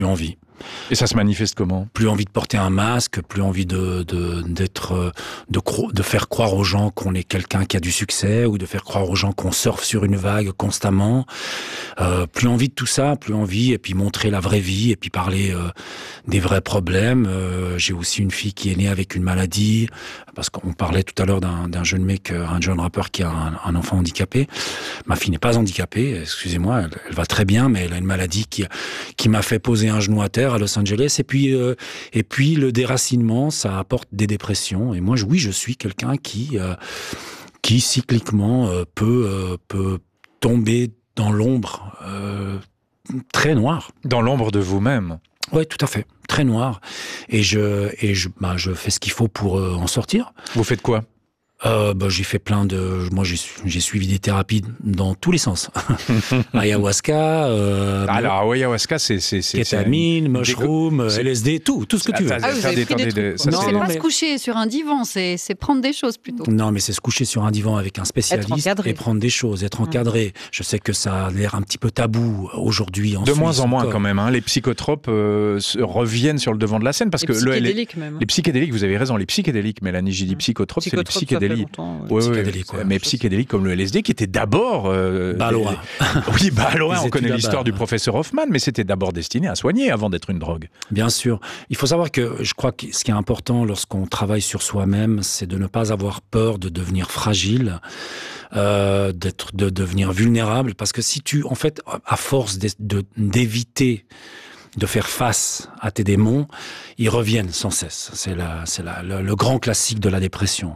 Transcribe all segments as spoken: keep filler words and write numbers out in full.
Plus envie. Et ça se manifeste comment? Plus envie de porter un masque, plus envie de de d'être de cro- de faire croire aux gens qu'on est quelqu'un qui a du succès, ou de faire croire aux gens qu'on surfe sur une vague constamment. Euh, plus envie de tout ça, plus envie, et puis montrer la vraie vie, et puis parler euh, des vrais problèmes. Euh, j'ai aussi une fille qui est née avec une maladie, parce qu'on parlait tout à l'heure d'un, d'un jeune mec, un jeune rappeur qui a un, un enfant handicapé. Ma fille n'est pas handicapée, excusez-moi, elle, elle va très bien, mais elle a une maladie qui qui m'a fait poser un genou à terre à Los Angeles. Et puis euh, et puis le déracinement, ça apporte des dépressions. Et moi, oui, je suis quelqu'un qui euh, qui cycliquement euh, peut euh, peut tomber dans l'ombre euh, très noire. Dans l'ombre de vous-même. Oui, tout à fait, très noire. Et je et je bah je fais ce qu'il faut pour euh, en sortir. Vous faites quoi? Euh, bah, j'ai fait plein de, moi j'ai, j'ai suivi des thérapies dans tous les sens. Ayahuasca, euh, alors oui, ayahuasca, c'est c'est c'est kétamine, mushroom, c'est... L S D, tout, tout ce que tu veux. Ah, vous avez pris des trucs. Ça, non, c'est c'est pas mais... se coucher sur un divan, c'est c'est prendre des choses plutôt. Non, mais c'est se coucher sur un divan avec un spécialiste et prendre des choses, être encadré. Je sais que ça a l'air un petit peu tabou aujourd'hui en De Suisse moins en moins encore. quand même. Hein. Les psychotropes euh, reviennent sur le devant de la scène parce les que psychédéliques le, même. Les psychédéliques, vous avez raison, les psychédéliques. Mélanie, j'ai dit psychotropes, c'est les psychédéliques. Ouais, psychédéliques, ouais. Mais psychédéliques comme le L S D, qui était d'abord... Euh, Balois. Oui, Balois, on connaît l'histoire là-bas. du professeur Hoffman, mais c'était d'abord destiné à soigner avant d'être une drogue. Bien sûr. Il faut savoir que je crois que ce qui est important lorsqu'on travaille sur soi-même, c'est de ne pas avoir peur de devenir fragile, euh, d'être, de devenir vulnérable, parce que si tu, en fait, à force de, de, d'éviter de faire face à tes démons, ils reviennent sans cesse. C'est la, c'est la, le, le grand classique de la dépression.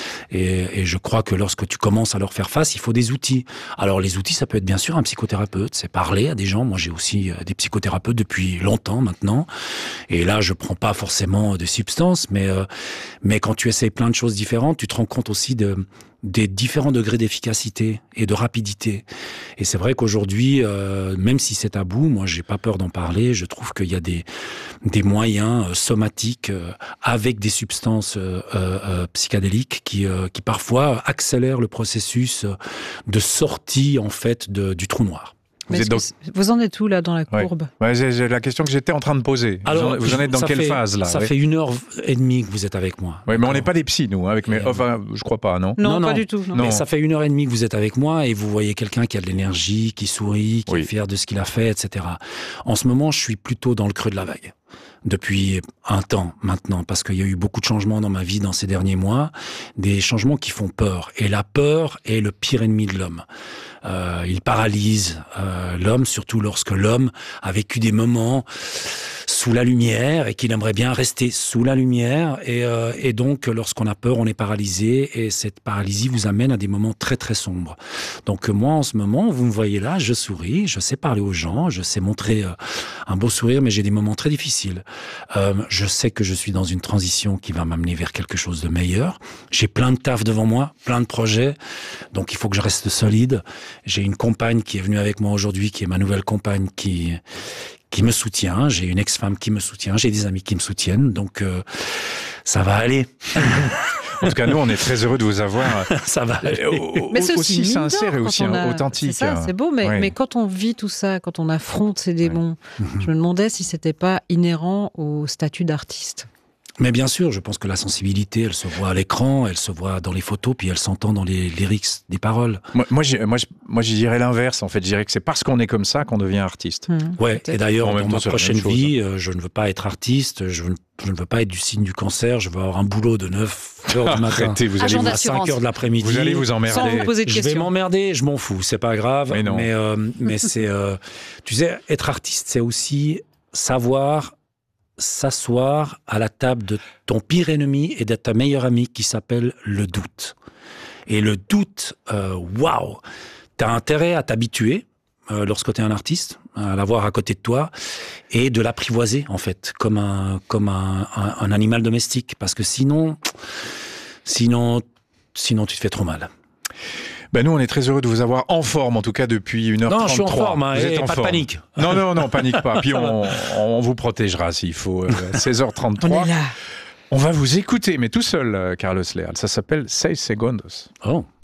Et, et je crois que lorsque tu commences à leur faire face, il faut des outils. Alors les outils, ça peut être bien sûr un psychothérapeute, c'est parler à des gens. Moi, j'ai aussi des psychothérapeutes depuis longtemps maintenant. Et là, je prends pas forcément de substances, mais euh, mais quand tu essayes plein de choses différentes, tu te rends compte aussi de des différents degrés d'efficacité et de rapidité. Et c'est vrai qu'aujourd'hui, euh, même si c'est tabou, moi j'ai pas peur d'en parler. Je trouve qu'il y a des des moyens euh, somatiques euh, avec des substances euh, euh, psychédéliques qui euh, qui parfois accélèrent le processus de sortie en fait de, du trou noir. Vous, êtes donc... vous en êtes où là dans la courbe? Ouais. Ouais, j'ai, j'ai la question que j'étais en train de poser. Alors, vous en, vous en êtes dans quelle fait, phase là? Ça ouais. fait une heure et demie que vous êtes avec moi. Oui, mais on n'est pas des psys nous, hein, avec mes... Et enfin, je crois pas, non? Non, non, pas non. du tout. Non. Mais non. ça fait une heure et demie que vous êtes avec moi et vous voyez quelqu'un qui a de l'énergie, qui sourit, qui oui. est fier de ce qu'il a fait, et cetera. En ce moment, je suis plutôt dans le creux de la vague. Depuis un temps maintenant, parce qu'il y a eu beaucoup de changements dans ma vie dans ces derniers mois, des changements qui font peur. Et la peur est le pire ennemi de l'homme. Euh, il paralyse euh, l'homme, surtout lorsque l'homme a vécu des moments sous la lumière et qu'il aimerait bien rester sous la lumière. Et, euh, et donc, lorsqu'on a peur, on est paralysé. Et cette paralysie vous amène à des moments très, très sombres. Donc, moi, en ce moment, vous me voyez là, je souris, je sais parler aux gens, je sais montrer euh, un beau sourire, mais j'ai des moments très difficiles. Euh, je sais que je suis dans une transition qui va m'amener vers quelque chose de meilleur. J'ai plein de taf devant moi, plein de projets. Donc, il faut que je reste solide. J'ai une compagne qui est venue avec moi aujourd'hui, qui est ma nouvelle compagne, qui... qui me soutient, j'ai une ex-femme qui me soutient, j'ai des amis qui me soutiennent, donc euh, ça va aller. En tout cas, nous, on est très heureux de vous avoir. Ça va aller. Mais c'est aussi, aussi sincère et aussi a... authentique. C'est ça, c'est beau, mais, oui. mais quand on vit tout ça, quand on affronte ces démons, ouais. je me demandais si c'était pas inhérent au statut d'artiste. Mais bien sûr, je pense que la sensibilité, elle se voit à l'écran, elle se voit dans les photos, puis elle s'entend dans les lyrics des paroles. Moi, moi, j'ai, moi, je, moi, je dirais l'inverse, en fait. Je dirais que c'est parce qu'on est comme ça qu'on devient artiste. Mmh, ouais, peut-être. Et d'ailleurs, En dans même temps, ma c'est la prochaine même chose, vie, euh, je ne veux pas être artiste, je ne, je ne veux pas être du signe du cancer, je veux avoir un boulot de neuf heures du matin Arrêtez, vous allez Agent vous, à cinq heures de l'après-midi. vous allez vous Sans emmerder. vous poser de Je vais questions. m'emmerder, je m'en fous, c'est pas grave. Mais non. Mais, euh, mais c'est, euh, tu sais, être artiste, c'est aussi savoir s'asseoir à la table de ton pire ennemi et de ta meilleure amie qui s'appelle le doute. Et le doute, euh, waouh, t'as intérêt à t'habituer euh, lorsque t'es un artiste, à l'avoir à côté de toi et de l'apprivoiser en fait, comme un comme un, un, un animal domestique, parce que sinon, sinon, sinon tu te fais trop mal. Ben nous, on est très heureux de vous avoir en forme, en tout cas depuis une heure trente-trois. Non, je suis en forme, hein, vous êtes et en pas forme. de panique. Non, non, non, panique pas. Puis on, on vous protégera s'il faut. Euh, seize heures trente-trois. On est là. On va vous écouter, mais tout seul, euh, Carlos Leal. Ça s'appelle Seis Segundos. Oh.